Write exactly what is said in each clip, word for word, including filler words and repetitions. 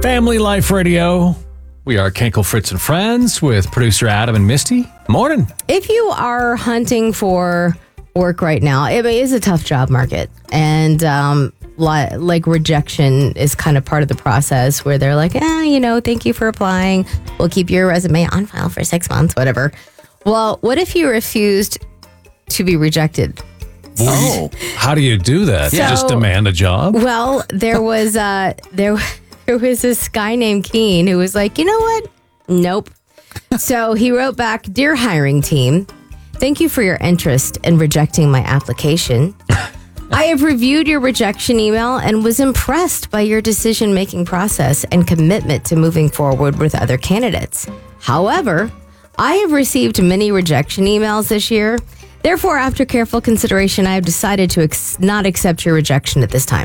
Family Life Radio. We are Kenkel, Fritz, and Friends with producer Adam and Misty. Morning. If you are hunting for work right now, it is a tough job market. And um, li- like rejection is kind of part of the process where they're like, eh, you know, thank you for applying. We'll keep your resume on file for six months, whatever. Well, what if you refused to be rejected? Oh, how do you do that? So- You just demand a job? Well, there was uh, there, there was this guy named Keen who was like, you know what? Nope. So he wrote back, Dear hiring team, thank you for your interest in rejecting my application. I have reviewed your rejection email and was impressed by your decision-making process and commitment to moving forward with other candidates. However, I have received many rejection emails this year. Therefore, after careful consideration, I have decided to ex- not accept your rejection at this time.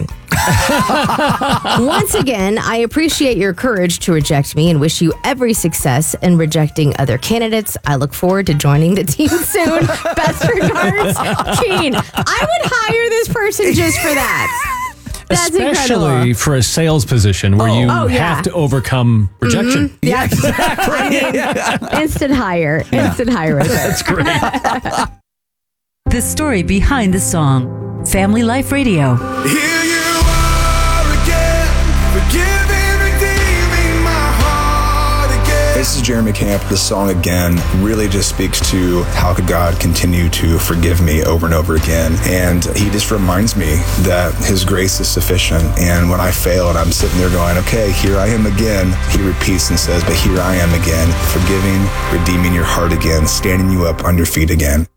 Once again, I appreciate your courage to reject me and wish you every success in rejecting other candidates. I look forward to joining the team soon. Best regards, Keen. I would hire this person just for that. That's Especially incredible. for a sales position where you Oh, yeah. have to overcome rejection. Mm-hmm. Yeah, exactly. I mean, instant hire. Instant hire. Right there. That's great. The story behind the song. Family Life Radio. Here you are again, forgiving, redeeming my heart again. This is Jeremy Camp. The song Again really just speaks to how could God continue to forgive me over and over again. And he just reminds me that his grace is sufficient. And when I fail and I'm sitting there going, okay, here I am again, he repeats and says, but here I am again, forgiving, redeeming your heart again, standing you up on your feet again.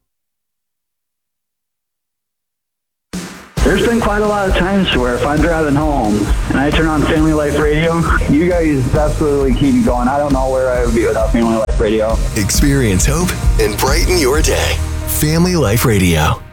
There's been quite a lot of times where if I'm driving home and I turn on Family Life Radio, you guys absolutely keep me going. I don't know where I would be without Family Life Radio. Experience hope and brighten your day. Family Life Radio.